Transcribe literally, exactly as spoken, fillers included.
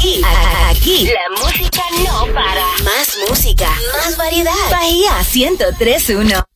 Aquí, a- aquí, la música no para. Más música, más variedad. Bahía ciento tres punto uno.